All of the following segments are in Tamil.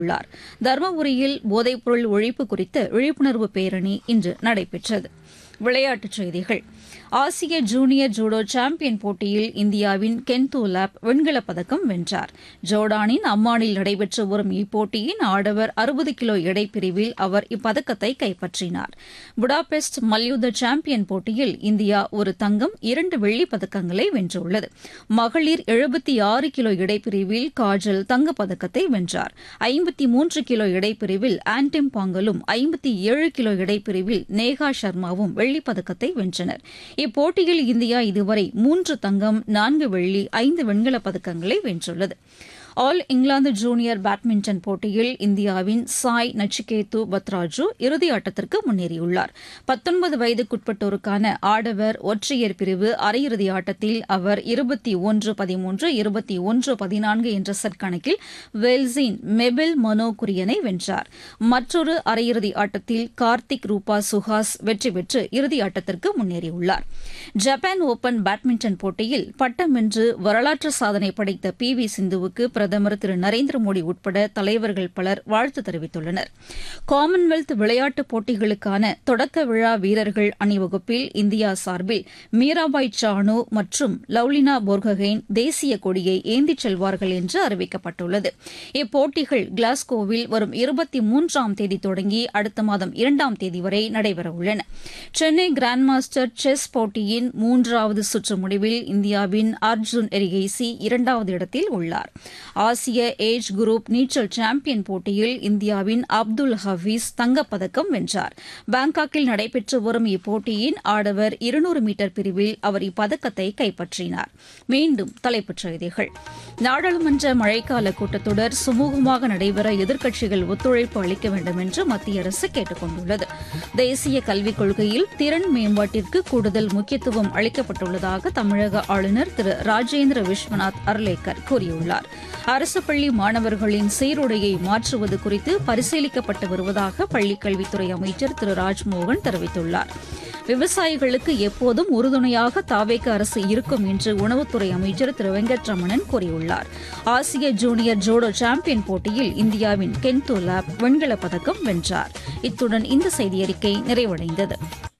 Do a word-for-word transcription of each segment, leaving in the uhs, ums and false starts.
உள்ளார். தருமபுரியில் போதைப்பொருள் ஒழிப்பு குறித்த விழிப்புணர்வு பேரணி இன்று நடைபெற்றது. விளையாட்டுச் செய்திகள். ஆசிய ஜூனியர் ஜூடோ சாம்பியன் போட்டியில் இந்தியாவின் கென்தோ லாப் வெண்கலப் பதக்கம் வென்றார். ஜோர்டானின் அம்மானில் நடைபெற்று வரும் இப்போட்டியின் ஆடவர் அறுபது கிலோ எடைப்பிரிவில் அவர் இப்பதக்கத்தை கைப்பற்றினார். புடாபெஸ்ட் மல்யுத்த சாம்பியன் போட்டியில் இந்தியா ஒரு தங்கம் இரண்டு வெள்ளிப் பதக்கங்களை வென்றுள்ளது. மகளிர் எழுபத்தி ஆறு கிலோ எடைப்பிரிவில் காஜல் தங்கப்பதக்கத்தை வென்றார். ஐம்பத்தி மூன்று கிலோ எடைப்பிரிவில் ஆன்டிம் பாங்கலும் ஐம்பத்தி ஏழு கிலோ எடைப்பிரிவில் நேகா சர்மாவும் வெள்ளிப் பதக்கத்தை வென்றனர். இப்போட்டியில் இந்தியா இதுவரை மூன்று தங்கம் நான்கு வெள்ளி ஐந்து வெண்கலப் பதக்கங்களை வென்றுள்ளது. ஆல் இங்கிலாந்து ஜூனியர் பேட்மிண்டன் போட்டியில் இந்தியாவின் சாய் நச்சிகேத்து பத்ராஜு இறுதியாட்டத்திற்கு முன்னேறியுள்ளார். பத்தொன்பது வயதுக்குட்பட்டோருக்கான ஆடவர் ஒற்றையர் பிரிவு அரையிறுதி ஆட்டத்தில் அவர் இருபத்தி ஒன்று பதிமூன்று இருபத்தி ஒன்று பதினான்கு என்ற செட் கணக்கில் வேல்ஸின் மெபெல் மனோ குரியனை வென்றார். மற்றொரு அரையிறுதி ஆட்டத்தில் கார்த்திக் ரூபா சுஹாஸ் வெற்றி பெற்று இறுதியாட்டத்திற்கு முன்னேறியுள்ளார். ஜப்பான் ஓபன் பேட்மிண்டன் போட்டியில் பட்டம் வென்று வரலாற்று சாதனை படைத்த பி வி சிந்துவுக்கு பிரதமர் திரு நரேந்திர மோடி உட்பட தலைவர்கள் பலர் வாழ்த்து தெரிவித்துள்ளனர். காமன்வெல்த் விளையாட்டுப் போட்டிகளுக்கான தொடக்க விழா வீரர்கள் அணிவகுப்பில் இந்தியா சார்பில் மீராபாய் சானு மற்றும் லவ்லினா போர்கஹெய்ன் தேசிய கொடியை ஏந்திச் செல்வார்கள் என்று அறிவிக்கப்பட்டுள்ளது. இப்போட்டிகள் கிளாஸ்கோவில் வரும் இருபத்தி மூன்றாம் தேதி தொடங்கி அடுத்த மாதம் இரண்டாம் தேதி வரை நடைபெறவுள்ளன. சென்னை கிராண்ட் மாஸ்டர் செஸ் போட்டியின் மூன்றாவது சுற்று முடிவில் இந்தியாவின் அர்ஜுன் எரிகேசி இரண்டாவது இடத்தில் உள்ளார். ஆசிய ஏஜ் குரூப் நீச்சல் சாம்பியன் போட்டியில் இந்தியாவின் அப்துல் ஹபீஸ் தங்கப்பதக்கம் வென்றார். பாங்காக்கில் நடைபெற்று வரும் இப்போட்டியின் ஆடவர் இருநூறு மீட்டர் பிரிவில் அவர் இப்பதக்கத்தை கைப்பற்றினார். மீண்டும் தலைப்புச் செய்திகள். நாடாளுமன்ற மழைக்கால கூட்டத்தொடர் சுமூகமாக நடைபெற எதிர்க்கட்சிகள் ஒத்துழைப்பு அளிக்க வேண்டும் என்று மத்திய அரசு கேட்டுக் கொண்டுள்ளது. தேசிய கல்விக் கொள்கையில் திறன் மேம்பாட்டிற்கு கூடுதல் முக்கியத்துவம் அளிக்கப்பட்டுள்ளதாக தமிழக ஆளுநர் திரு ராஜேந்திர விஸ்வநாத் அர்லேக்கர் கூறியுள்ளார். அரசு பள்ளி மாணவர்களின் சீருடையை மாற்றுவது குறித்து பரிசீலிக்கப்பட்டு வருவதாக பள்ளிக்கல்வித்துறை அமைச்சர் திரு ராஜ்மோகன் தெரிவித்துள்ளார். விவசாயிகளுக்கு எப்போதும் உறுதுணையாக தாவேக அரசு இருக்கும் என்று உணவுத்துறை அமைச்சர் திரு வெங்கட்ரமணன் கூறியுள்ளார். ஆசிய ஜூனியர் ஜூடோ சாம்பியன் போட்டியில் இந்தியாவின் கென்தோ லாப் வெண்கலப் பதக்கம் வென்றார். இத்துடன் இந்த செய்தியறிக்கை நிறைவடைந்தது.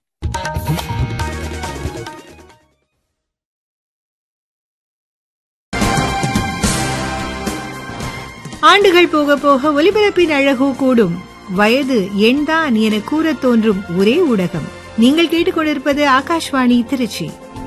ஆண்டுகள் போக போக ஒலிபரப்பின் அழகு கூடும். வயது எண்தான் என கூறத் தோன்றும் ஒரே ஊடகம். நீங்கள் கேட்டுக்கொண்டிருப்பது ஆகாஷ்வாணி திருச்சி.